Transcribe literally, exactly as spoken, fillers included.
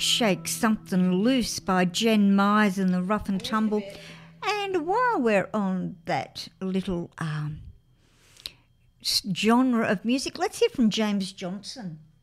Shake Something Loose by Jen Myers and the Rough and Tumble. And while we're on that little um, genre of music, let's hear from James Johnson.